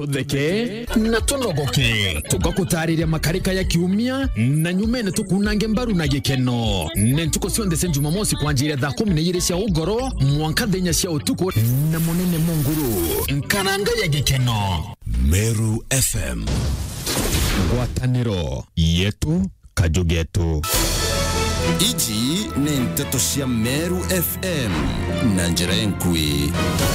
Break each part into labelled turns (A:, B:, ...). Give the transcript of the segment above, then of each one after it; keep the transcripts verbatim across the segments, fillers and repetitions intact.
A: tutheke na tunogoke tugakutariria makarika ya kiumia na nyumene tukunange mbaru na gikeno ne tuko cionde sen Jumamosi kwanjira thaa kumi na igiri cia ugoro mwanka thenya cia utuko na munene munguru nkananga ya gikeno.
B: Meru F M,
A: ngwataniro yetu kajugetu.
B: Iji ni nteto cia Meru F M na njira enkui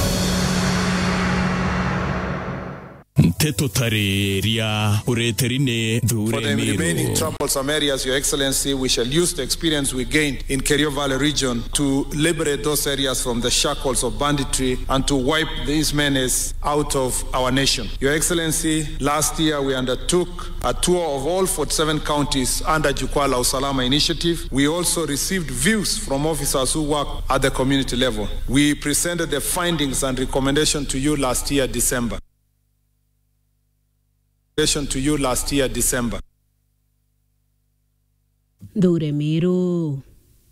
C: Teto tareria ureterine dure
D: For the remaining troublesome areas, Your Excellency, we shall use the experience we gained in Kerio Valley region to liberate those areas from the shackles of banditry and to wipe these menace out of our nation. Your Excellency, last year we undertook a tour of all forty-seven counties under Jukwaa la Usalama initiative. We also received views from officers who work at the community level. We presented the findings and recommendation to you last year, December. To you last year, December.
E: Dure Meru.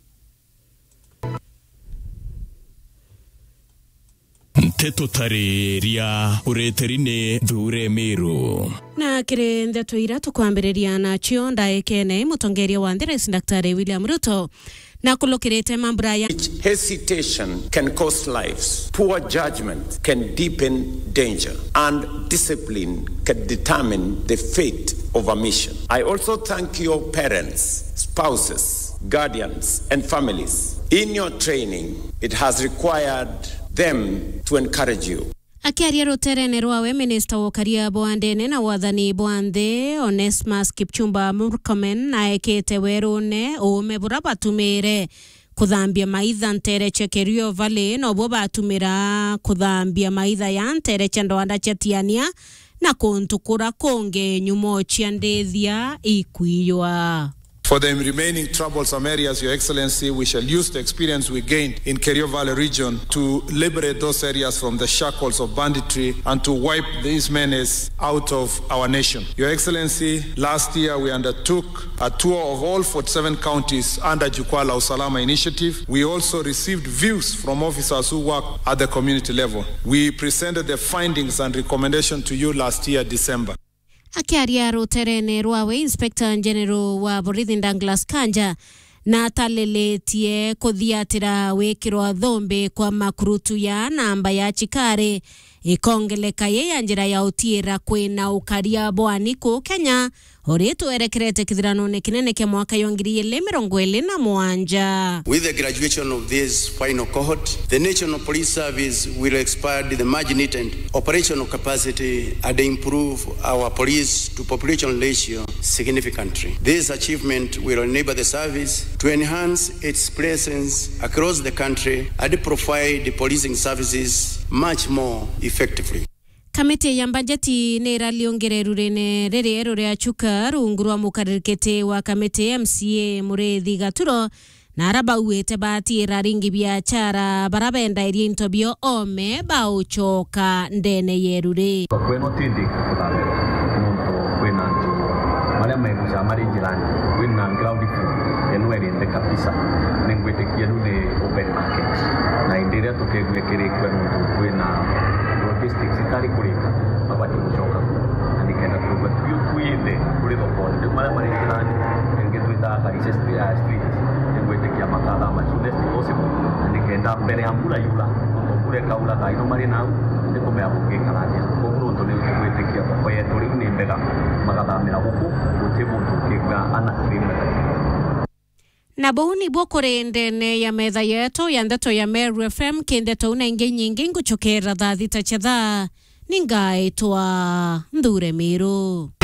C: Teto tareria ureterine dure Meru.
E: Na kire ndeto ira tukwambiriria na cio ndaekene mutongeria wa Nderesi Daktari William Ruto na kulokirete mambura ya
F: hesitation can cost lives, poor judgment can deepen danger, and discipline can determine the fate of a mission. I also thank your parents, spouses, guardians, and families. In your training, it has required them to encourage you.
E: Akiaria ruterene rwawe Minister wokaria boandene na wathani boande Onesmus Kipchumba Murkomen na ekete werune ume bura batumire kuthambia maitha ntereche Kerio Valley no bo batumira kuthambia maitha ya ntereche ndoanda chetiania na kuntukura konge nyumo chiandethia ikuiywa.
D: For the remaining troublesome areas, Your Excellency, we shall use the experience we gained in Kerio Valley region to liberate those areas from the shackles of banditry and to wipe these menace out of our nation. Your Excellency, last year we undertook a tour of all forty-seven counties under Jukwaa la Usalama initiative. We also received views from officers who work at the community level. We presented the findings and recommendation to you last year, December.
E: Akiaria ruterene rwawe Inspector General wa Borithi Douglas Kanja na taleletie kuthiatira wikirwa thombe kwa makurutu ya namba ya chikare ikongeleka ye ya njira ya utiira kwina ukaria bwani ku Kenya oritu erekerete kithirano kinene kia mwaka yongiri ile mirongo ile na mwanja.
G: With the graduation of this final cohort, the National Police Service will expand the margin and operational capacity and improve our police to population ratio significantly. This achievement will enable the service to enhance its presence across the country and provide the policing services much more effectively.
E: Kamiti ya bajeti nera liongererurene rere rore achuka rungurwa mukaririkete wa kamiti M C A Murethi Gaturo na araba uete bati raringi biachara barabenda iri intobio ome bauchoka ndene yerure.
H: Kweno tindi kutame nonto kwena njo maria megusa mari jirani kwena ground floor enweri ende kabisa nengwete kiadune open market na indiria tukegwe kire kweno kwena logistics itari kurika mabati kuchoka andikenda kuba tuyo kuinde kuri thoko ndio mara mara jirani engedwita kaise street engwete kia makala ma soonest possible andikenda mbere ya mbura yula kure kaula kaino mari na ndiko me abuke kanaje kokuru ntone engwete kia kwa yetu rini mbega magathamira huko gutebo tukega ana krime.
E: Na bouni bokore ndene ya metha yetu ya ndeto ya Meru F M kindeto una inge nyingi nguchokera dha dhita chedha ningaitwa Ndure Meru.